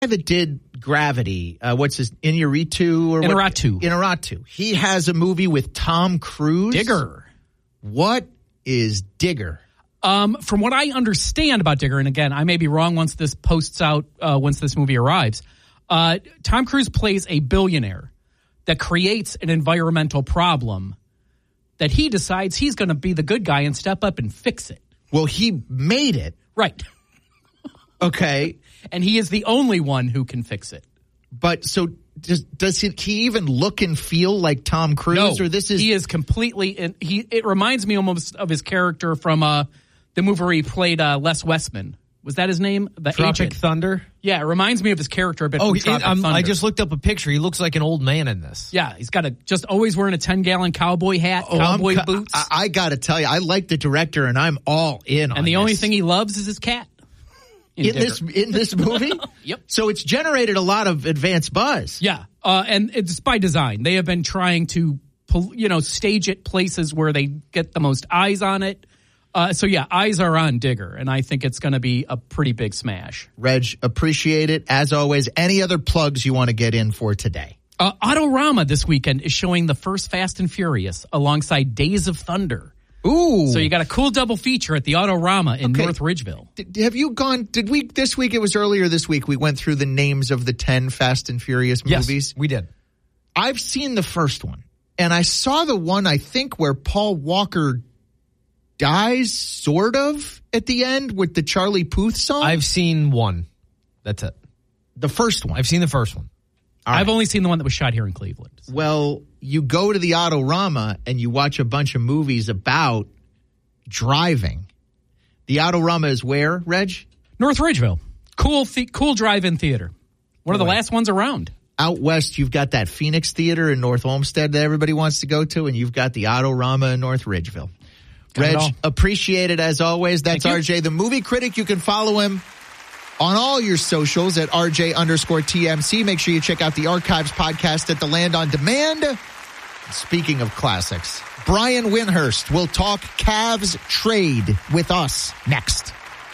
that did Gravity, what's his, Inarritu. He has a movie with Tom Cruise. Digger. What is Digger? From what I understand about Digger, and again, I may be wrong once this posts out, once this movie arrives, Tom Cruise plays a billionaire that creates an environmental problem that he decides he's going to be the good guy and step up and fix it. Well, he made it. Right. Okay. And he is the only one who can fix it. But so does he even look and feel like Tom Cruise? No, or this is he is completely. It reminds me almost of his character from the movie where he played Les Westman. Was that his name? The Tropic agent. Thunder? Yeah, it reminds me of his character a bit. From Tropic Thunder. I just looked up a picture. He looks like an old man in this. Yeah, he's got just always wearing a 10-gallon cowboy hat, cowboy boots. I got to tell you, I like the director, and I'm all in on And the this. only thing he loves is his cat. In this movie? Yep. So it's generated a lot of advanced buzz. Yeah, and it's by design. They have been trying to, stage it places where they get the most eyes on it. So yeah, eyes are on Digger, and I think it's going to be a pretty big smash. Reg, appreciate it. As always, any other plugs you want to get in for today? Autorama this weekend is showing the first Fast and Furious alongside Days of Thunder. Ooh. So you got a cool double feature at the Autorama in North Ridgeville. Have you gone, this week, it was earlier this week, we went through the names of the 10 Fast and Furious movies? Yes, we did. I've seen the first one, and I saw the one, I think, where Paul Walker dies, sort of, at the end with the Charlie Puth song? I've seen one. That's it. The first one? I've seen the first one. I've only seen the one that was shot here in Cleveland. So. Well, you go to the Autorama and you watch a bunch of movies about driving. The Autorama is where, Reg? North Ridgeville. Cool drive-in theater. One of the last ones around. Out west, you've got that Phoenix Theater in North Olmsted that everybody wants to go to, and you've got the Autorama in North Ridgeville. Reg, appreciate it as always. That's RJ, the movie critic. You can follow him on all your socials at RJ_TMC. Make sure you check out the Archives podcast at The Land on Demand. Speaking of classics, Brian Windhurst will talk Cavs trade with us next.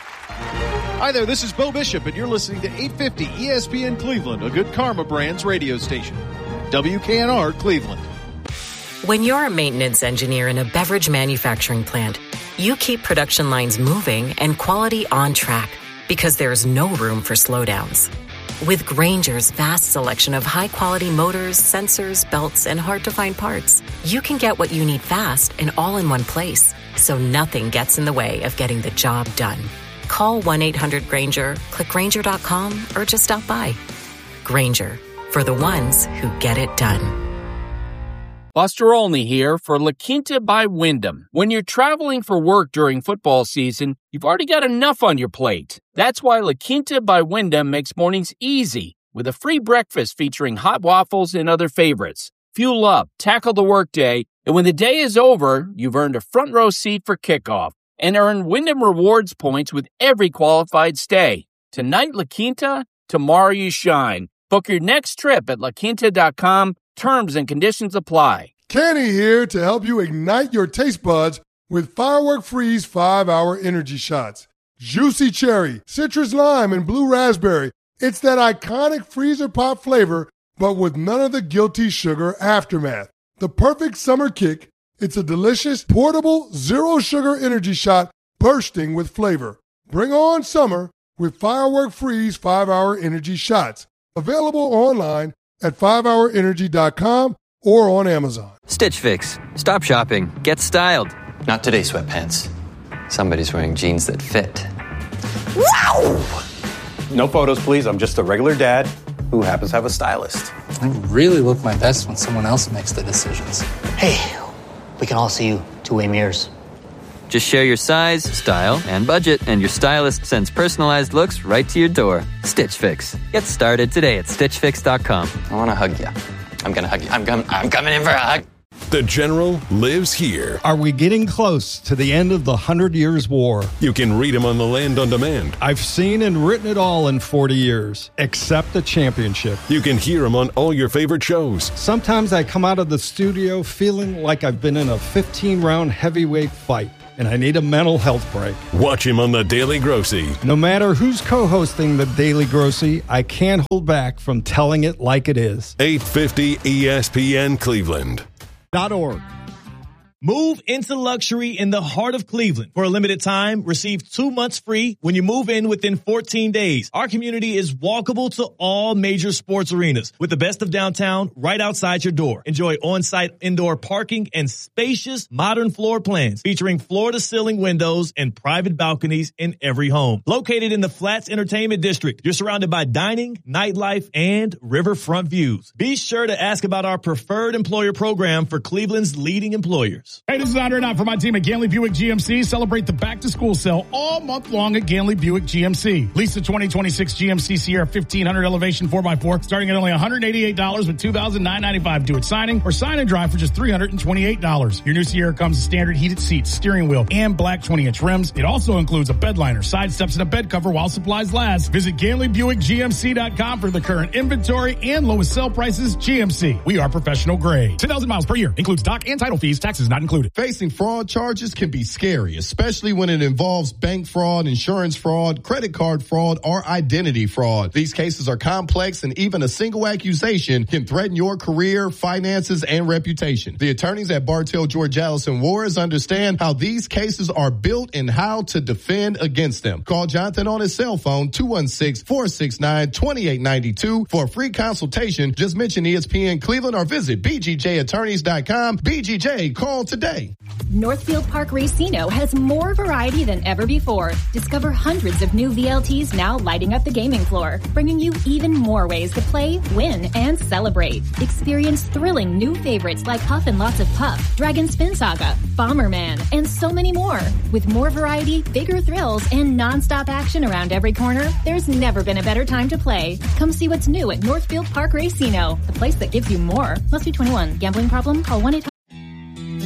Hi there, this is Bo Bishop, and you're listening to 850 ESPN Cleveland, a Good Karma Brands radio station. WKNR Cleveland. When you're a maintenance engineer in a beverage manufacturing plant, you keep production lines moving and quality on track because there's no room for slowdowns. With Grainger's vast selection of high-quality motors, sensors, belts, and hard-to-find parts, you can get what you need fast and all in one place, so nothing gets in the way of getting the job done. Call 1-800-GRAINGER, click Grainger.com, or just stop by. Grainger, for the ones who get it done. Buster Olney here for La Quinta by Wyndham. When you're traveling for work during football season, you've already got enough on your plate. That's why La Quinta by Wyndham makes mornings easy with a free breakfast featuring hot waffles and other favorites. Fuel up, tackle the workday, and when the day is over, you've earned a front row seat for kickoff and earn Wyndham Rewards points with every qualified stay. Tonight, La Quinta, tomorrow you shine. Book your next trip at laquinta.com. Terms and conditions apply. Kenny here to help you ignite your taste buds with Firework Freeze 5-Hour Energy Shots. Juicy cherry, citrus lime, and blue raspberry. It's that iconic freezer pop flavor, but with none of the guilty sugar aftermath. The perfect summer kick. It's a delicious, portable, zero-sugar energy shot bursting with flavor. Bring on summer with Firework Freeze 5-Hour Energy Shots. Available online at 5hourenergy.com or on Amazon. Stitch Fix. Stop shopping. Get styled. Not today, sweatpants. Somebody's wearing jeans that fit. Wow! No photos, please. I'm just a regular dad who happens to have a stylist. I really look my best when someone else makes the decisions. Hey, we can all see you two-way mirrors. Just share your size, style, and budget, and your stylist sends personalized looks right to your door. Stitch Fix. Get started today at StitchFix.com. I want to hug you. I'm going to hug you. I'm coming in for a hug. The General lives here. Are we getting close to the end of the 100 Years' War? You can read him on The Land on Demand. I've seen and written it all in 40 years, except the championship. You can hear him on all your favorite shows. Sometimes I come out of the studio feeling like I've been in a 15-round heavyweight fight. and I need a mental health break. Watch him on The Daily Grossy. No matter who's co-hosting The Daily Grossy, I can't hold back from telling it like it is. 850 ESPN Cleveland. .org. Move into luxury in the heart of Cleveland. For a limited time, receive 2 months free when you move in within 14 days. Our community is walkable to all major sports arenas with the best of downtown right outside your door. Enjoy on-site indoor parking and spacious modern floor plans featuring floor-to-ceiling windows and private balconies in every home. Located in the Flats Entertainment District, you're surrounded by dining, nightlife, and riverfront views. Be sure to ask about our preferred employer program for Cleveland's leading employers. Hey, this is Andre Knott from my team at Ganley Buick GMC. Celebrate the back-to-school sale all month long at Ganley Buick GMC. Lease the 2026 GMC Sierra 1500 Elevation 4x4 starting at only $188 with $2,995 due at signing, or sign and drive for just $328. Your new Sierra comes with standard heated seats, steering wheel, and black 20-inch rims. It also includes a bed liner, side steps, and a bed cover while supplies last. Visit GanleyBuickGMC.com for the current inventory and lowest sale prices. GMC, we are professional grade. 10,000 miles per year. Includes dock and title fees. Taxes not included. Facing fraud charges can be scary, especially when it involves bank fraud, insurance fraud, credit card fraud, or identity fraud. These cases are complex, and even a single accusation can threaten your career, finances, and reputation. The attorneys at Bartell, George Allison Wars understand how these cases are built and how to defend against them. Call Jonathan on his cell phone, 216-469-2892 for a free consultation. Just mention ESPN Cleveland or visit bgjattorneys.com. BGJ, call today. Northfield Park Racino has more variety than ever before. Discover hundreds of new VLTs now lighting up the gaming floor, bringing you even more ways to play, win, and celebrate. Experience thrilling new favorites like Puff and Lots of Puff, Dragon Spin Saga, Bomberman, and so many more. With more variety, bigger thrills, and non-stop action around every corner, there's never been a better time to play. Come see what's new at Northfield Park Racino, the place that gives you more. Must be 21. Gambling problem? Call 1-800